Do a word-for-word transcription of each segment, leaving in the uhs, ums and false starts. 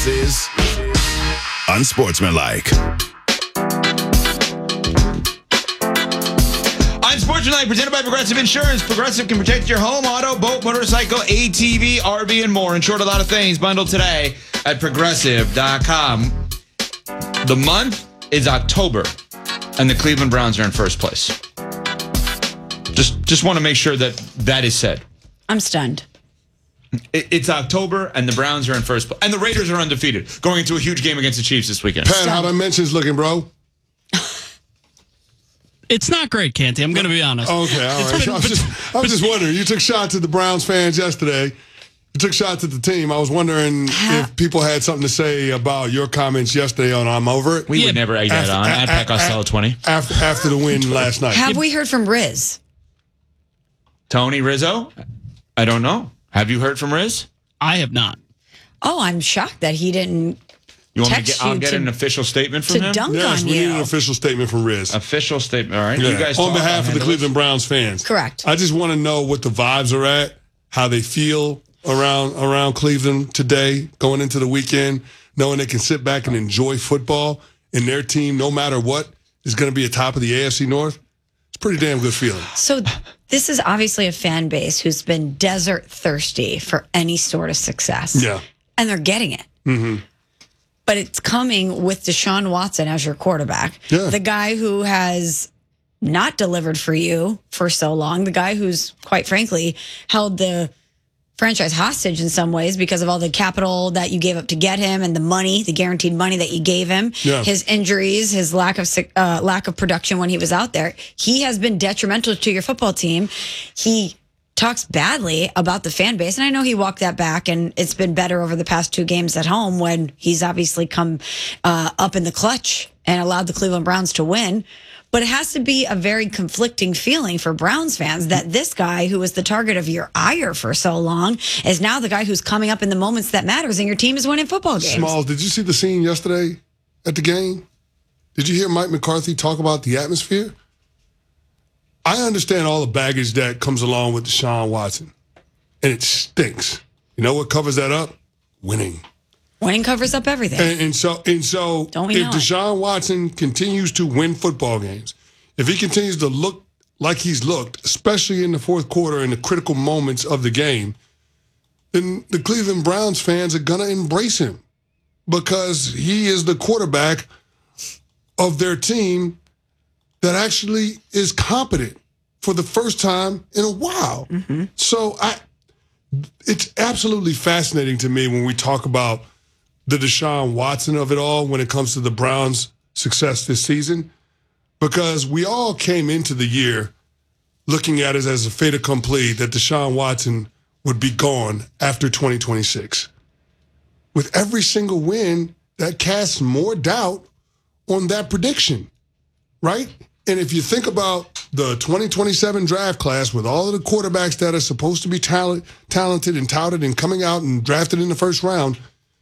is Unsportsmanlike. Unsportsmanlike, presented by Progressive Insurance. Progressive can protect your home, auto, boat, motorcycle, A T V, R V, and more. Insured a lot of things. Bundled today at progressive dot com. The month is October, and the Cleveland Browns are in first place. Just, just want to make sure that that is said. I'm stunned. It, it's October, and the Browns are in first place. And the Raiders are undefeated, going into a huge game against the Chiefs this weekend. Pat, how the mentions looking, bro? It's not great, Canty. I'm going to be honest. Okay, all right. Been, I, was just, I was just wondering. You took shots at the Browns fans yesterday. You took shots at the team. I was wondering if people had something to say about your comments yesterday on I'm Over It. We yeah. would never egg that on. At Pat Costello twenty. After, after the win last night. Have we heard from Riz? Tony Rizzo? I don't know. Have you heard from Riz? I have not. Oh, I'm shocked that he didn't You want me to text get, I'll you get to, an official statement from to him? dunk Yes, on we need you. an official statement from Riz. Official statement. All right. Yeah. You guys on talk, behalf I'll of the handle Cleveland it. Browns fans. Correct. I just want to know what the vibes are at, how they feel around around Cleveland today, going into the weekend, knowing they can sit back and enjoy football, and their team, no matter what, is going to be atop of the A F C North. It's a pretty damn good feeling. So this is obviously a fan base who's been desert thirsty for any sort of success. Yeah. And they're getting it. Mm-hmm. But it's coming with Deshaun Watson as your quarterback. Yeah. The guy who has not delivered for you for so long. The guy who's, quite frankly, held the franchise hostage in some ways because of all the capital that you gave up to get him and the money, the guaranteed money that you gave him, Yeah. his injuries, his lack of uh, lack of production when he was out there. He has been detrimental to your football team. He talks badly about the fan base, and I know he walked that back, and it's been better over the past two games at home when he's obviously come uh, up in the clutch and allowed the Cleveland Browns to win. But it has to be a very conflicting feeling for Browns fans that this guy who was the target of your ire for so long is now the guy who's coming up in the moments that matters, and your team is winning football games. Smalls, did you see the scene yesterday at the game? Did you hear Mike McCarthy talk about the atmosphere? I understand all the baggage that comes along with Deshaun Watson, and it stinks. You know what covers that up? Winning. Winning covers up everything. And, and so, and so, Don't we if know it? Deshaun Watson continues to win football games, if he continues to look like he's looked, especially in the fourth quarter in the critical moments of the game, then the Cleveland Browns fans are gonna embrace him because he is the quarterback of their team that actually is competent for the first time in a while. Mm-hmm. So I, it's absolutely fascinating to me when we talk about the Deshaun Watson of it all when it comes to the Browns' success this season, because we all came into the year looking at it as a fait accompli that Deshaun Watson would be gone after twenty twenty-six. With every single win, that casts more doubt on that prediction, right? And if you think about the twenty twenty-seven draft class with all of the quarterbacks that are supposed to be talent, talented and touted and coming out and drafted in the first round,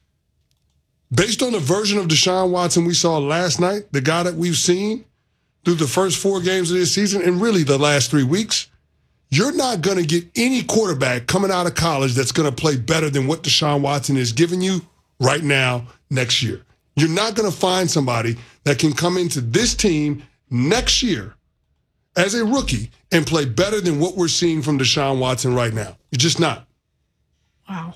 based on the version of Deshaun Watson we saw last night, the guy that we've seen through the first four games of this season and really the last three weeks, you're not going to get any quarterback coming out of college that's going to play better than what Deshaun Watson is giving you right now next year. You're not going to find somebody that can come into this team next year as a rookie and play better than what we're seeing from Deshaun Watson right now. You're just not. Wow.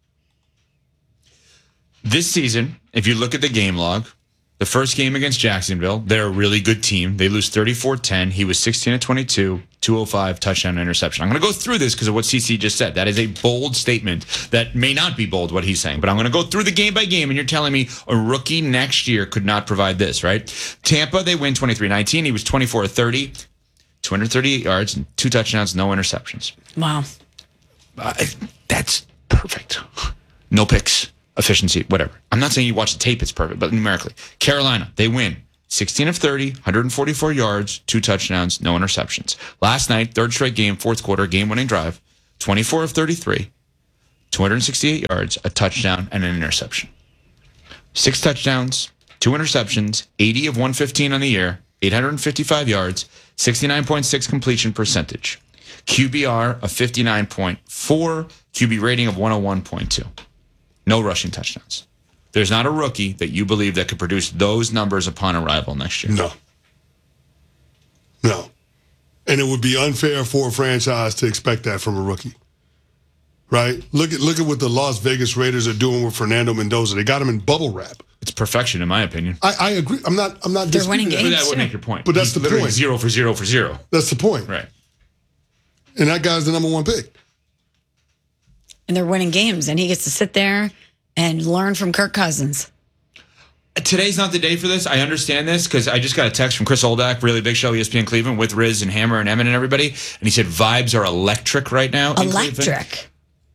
This season, if you look at the game log, the first game against Jacksonville, they're a really good team. They lose thirty-four ten. He was sixteen of twenty-two, two oh five, touchdown, interception. I'm going to go through this because of what C C just said. That is a bold statement that may not be bold, what he's saying. But I'm going to go through the game by game, and you're telling me a rookie next year could not provide this, right? Tampa, they win twenty-three nineteen. He was twenty-four of thirty, two hundred thirty-eight yards, and two touchdowns, no interceptions. Wow. Uh, that's perfect. No picks. Efficiency, whatever. I'm not saying you watch the tape, it's perfect, but numerically. Carolina, they win. sixteen of thirty, one hundred forty-four yards, two touchdowns, no interceptions. Last night, third straight game, fourth quarter, game-winning drive, twenty-four of thirty-three, two hundred sixty-eight yards, a touchdown, and an interception. Six touchdowns, two interceptions, eighty of one fifteen on the year, eight hundred fifty-five yards, sixty-nine point six completion percentage. Q B R of fifty-nine point four, Q B rating of one oh one point two. No rushing touchdowns. There's not a rookie that you believe that could produce those numbers upon arrival next year. No. No. And it would be unfair for a franchise to expect that from a rookie. Right? Look at look at what the Las Vegas Raiders are doing with Fernando Mendoza. They got him in bubble wrap. It's perfection, in my opinion. I, I agree. I'm not I'm not They're winning disputing games. But that would too. make your point. But that's He's the literally point. Zero for zero for zero. That's the point. Right. And that guy's the number one pick. And they're winning games, and he gets to sit there and learn from Kirk Cousins. Today's not the day for this. I understand this because I just got a text from Chris Oldak, really big show, E S P N Cleveland, with Riz and Hammer and Emmett and everybody. And he said vibes are electric right now. in Cleveland. Electric.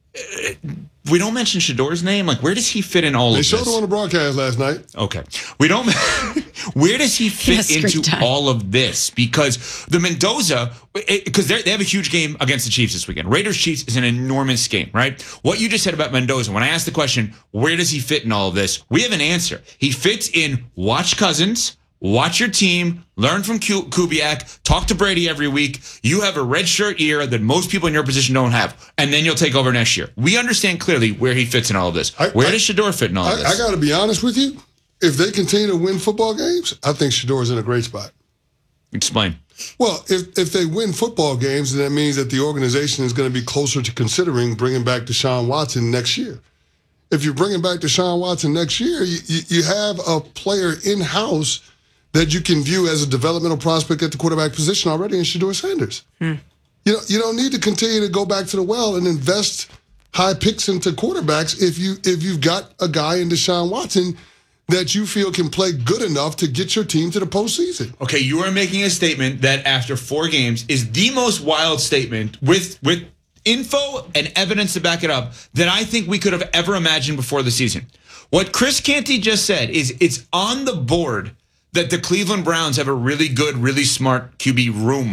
We don't mention Shador's name. Like, where does he fit in all They of showed this? him on the broadcast last night. Okay. We don't. Where does he fit has screen into time. all of this? Because the Mendoza, because they have a huge game against the Chiefs this weekend. Raiders Chiefs is an enormous game, right? What you just said about Mendoza, when I asked the question, where does he fit in all of this? We have an answer. He fits in watch Cousins, watch your team, learn from Q- Kubiak, talk to Brady every week. You have a red shirt year that most people in your position don't have, and then you'll take over next year. We understand clearly where he fits in all of this. I- where I- does Shador fit in all I, of this? I got to be honest with you. If they continue to win football games, I think Shador's in a great spot. Explain. Well, if if they win football games, then that means that the organization is going to be closer to considering bringing back Deshaun Watson next year. If you're bringing back Deshaun Watson next year, you, you, you have a player in-house that you can view as a developmental prospect at the quarterback position already in Shador Sanders. Hmm. You know, you don't need to continue to go back to the well and invest high picks into quarterbacks if you if you've got a guy in Deshaun Watson that you feel can play good enough to get your team to the postseason. Okay, you are making a statement that after four games is the most wild statement with with info and evidence to back it up that I think we could have ever imagined before the season. What Chris Canty just said is it's on the board that the Cleveland Browns have a really good, really smart Q B room.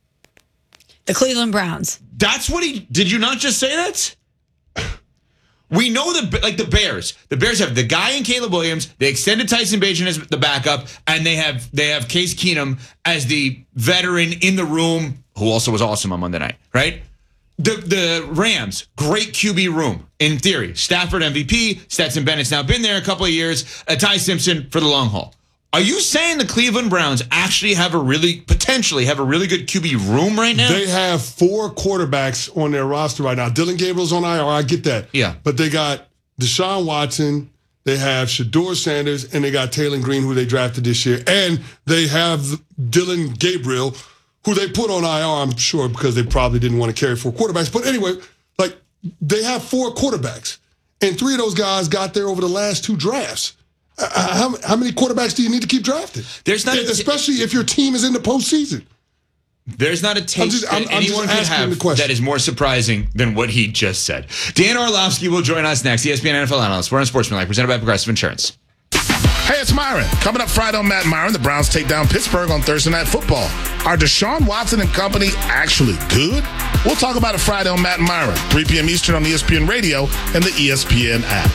The Cleveland Browns. That's what he, did you not just say that? We know the like the Bears. The Bears have the guy in Caleb Williams. They extended Tyson Bagent as the backup, and they have they have Case Keenum as the veteran in the room, who also was awesome on Monday night. Right? The the Rams, great Q B room in theory. Stafford M V P. Stetson Bennett's now been there a couple of years. Uh, Ty Simpson for the long haul. Are you saying the Cleveland Browns actually have a really potentially have a really good Q B room right now? They have four quarterbacks on their roster right now. Dylan Gabriel's on I R, I get that. Yeah. But they got Deshaun Watson, they have Shador Sanders, and they got Taylor Green, who they drafted this year. And they have Dylan Gabriel, who they put on I R, I'm sure, because they probably didn't want to carry four quarterbacks. But anyway, like, they have four quarterbacks. And three of those guys got there over the last two drafts. Uh, how, how many quarterbacks do you need to keep drafting? There's not, a, especially if your team is in the postseason. There's not a take I'm just- I'm- that I'm just anyone could asking the have question. that is more surprising than what he just said. Dan Orlovsky will join us next. E S P N N F L analyst. We're on Sportsmanlike, presented by Progressive Insurance. Hey, it's Myron. Coming up Friday on Matt Myron, the Browns take down Pittsburgh on Thursday Night Football. Are Deshaun Watson and company actually good? We'll talk about it Friday on Matt Myron, three p.m. Eastern on E S P N Radio and the E S P N app.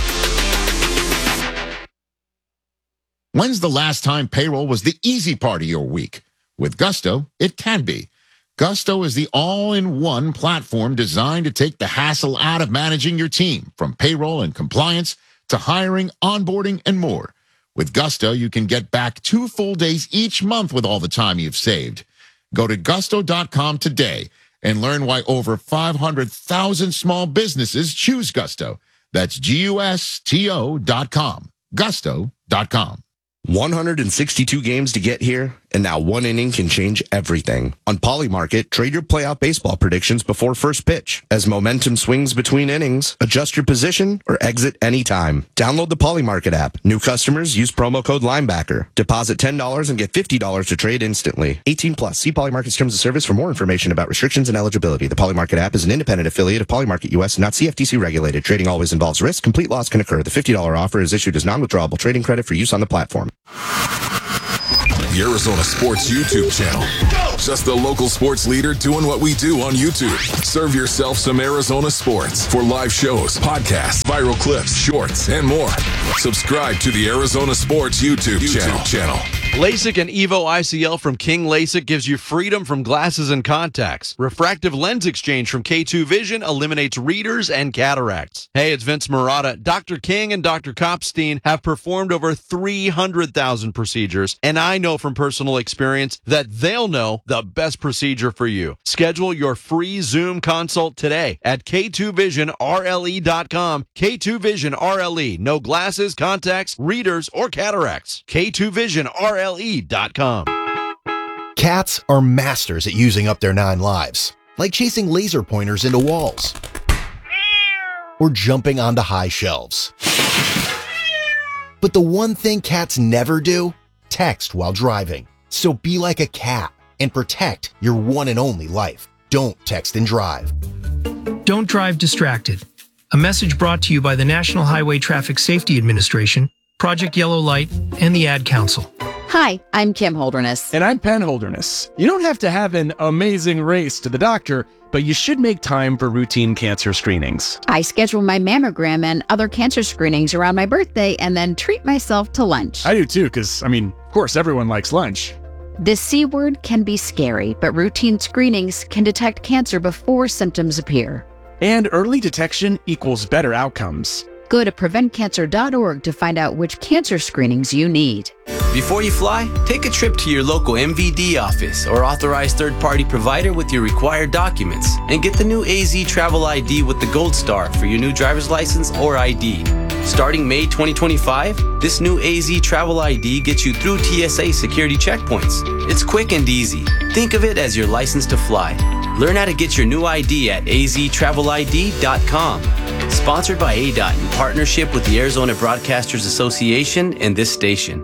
When's the last time payroll was the easy part of your week? With Gusto, it can be. Gusto is the all-in-one platform designed to take the hassle out of managing your team, from payroll and compliance to hiring, onboarding, and more. With Gusto, you can get back two full days each month with all the time you've saved. Go to gusto dot com today and learn why over five hundred thousand small businesses choose Gusto. That's G U S T O dot com. gusto dot com. one hundred sixty-two games to get here, and now one inning can change everything. On Polymarket, trade your playoff baseball predictions before first pitch. As momentum swings between innings, adjust your position or exit anytime. Download the Polymarket app. New customers use promo code Linebacker. Deposit ten dollars and get fifty dollars to trade instantly. eighteen plus. See Polymarket's terms of service for more information about restrictions and eligibility. The Polymarket app is an independent affiliate of Polymarket U S and not C F T C regulated. Trading always involves risk. Complete loss can occur. The fifty dollars offer is issued as non-withdrawable trading credit for use on the platform. The Arizona Sports YouTube channel. Just the local sports leader doing what we do on YouTube. Serve yourself some Arizona sports for live shows, podcasts, viral clips, shorts, and more. Subscribe to the Arizona Sports YouTube, YouTube channel. channel. LASIK and Evo I C L from King LASIK gives you freedom from glasses and contacts. Refractive lens exchange from K two Vision eliminates readers and cataracts. Hey, it's Vince Marotta. Doctor King and Doctor Kopstein have performed over three hundred thousand procedures, and I know from personal experience that they'll know the best procedure for you. Schedule your free Zoom consult today at K two vision R L E dot com. K two Vision R L E. No glasses, contacts, readers, or cataracts. K two Vision R L E dot com. Cats are masters at using up their nine lives, like chasing laser pointers into walls or jumping onto high shelves. But the one thing cats never do, text while driving. So be like a cat and protect your one and only life. Don't text and drive. Don't drive distracted. A message brought to you by the National Highway Traffic Safety Administration, Project Yellow Light, and the Ad Council. Hi, I'm Kim Holderness. And I'm Penn Holderness. You don't have to have an amazing race to the doctor, but you should make time for routine cancer screenings. I schedule my mammogram and other cancer screenings around my birthday and then treat myself to lunch. I do too, because, I mean, of course, everyone likes lunch. The C word can be scary, but routine screenings can detect cancer before symptoms appear. And early detection equals better outcomes. Go to prevent cancer dot org to find out which cancer screenings you need. Before you fly, take a trip to your local M V D office or authorized third-party provider with your required documents and get the new A Z Travel I D with the Gold Star for your new driver's license or I D. Starting May twenty twenty-five, this new A Z Travel I D gets you through T S A security checkpoints. It's quick and easy. Think of it as your license to fly. Learn how to get your new I D at A Z travel I D dot com. Sponsored by A D O T in partnership with the Arizona Broadcasters Association and this station.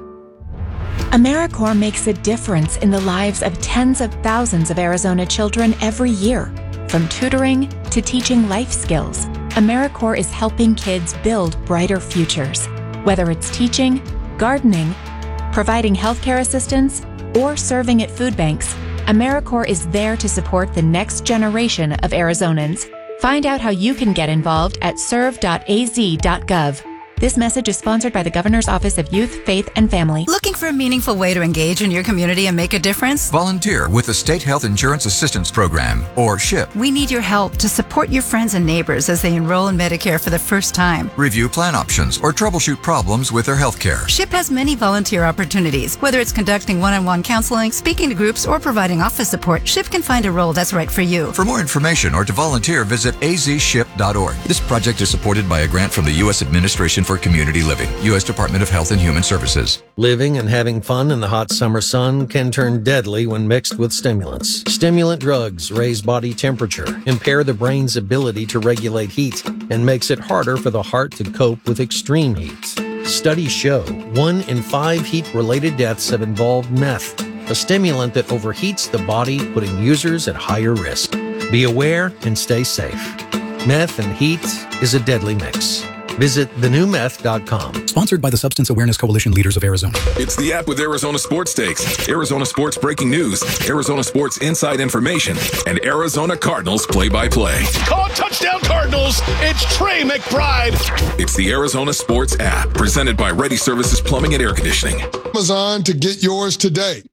AmeriCorps makes a difference in the lives of tens of thousands of Arizona children every year. From tutoring to teaching life skills, AmeriCorps is helping kids build brighter futures. Whether it's teaching, gardening, providing healthcare assistance, or serving at food banks, AmeriCorps is there to support the next generation of Arizonans. Find out how you can get involved at serve dot a z dot gov. This message is sponsored by the Governor's Office of Youth, Faith, and Family. Looking for a meaningful way to engage in your community and make a difference? Volunteer with the State Health Insurance Assistance Program, or SHIP. We need your help to support your friends and neighbors as they enroll in Medicare for the first time. Review plan options or troubleshoot problems with their health care. SHIP has many volunteer opportunities. Whether it's conducting one-on-one counseling, speaking to groups, or providing office support, SHIP can find a role that's right for you. For more information or to volunteer, visit a z ship dot org. This project is supported by a grant from the U S Administration for Community Living, U S Department of Health and Human Services. Living and having fun in the hot summer sun can turn deadly when mixed with stimulants. Stimulant drugs raise body temperature, impair the brain's ability to regulate heat, and makes it harder for the heart to cope with extreme heat. Studies show one in five heat-related deaths have involved meth, a stimulant that overheats the body, putting users at higher risk. Be aware and stay safe. Meth and heat is a deadly mix. Visit the new meth dot com. Sponsored by the Substance Awareness Coalition Leaders of Arizona. It's the app with Arizona Sports Takes, Arizona Sports breaking news, Arizona Sports inside information, and Arizona Cardinals play-by-play. Call touchdown Cardinals. It's Trey McBride. It's the Arizona Sports app, presented by Ready Services Plumbing and Air Conditioning. Amazon to get yours today.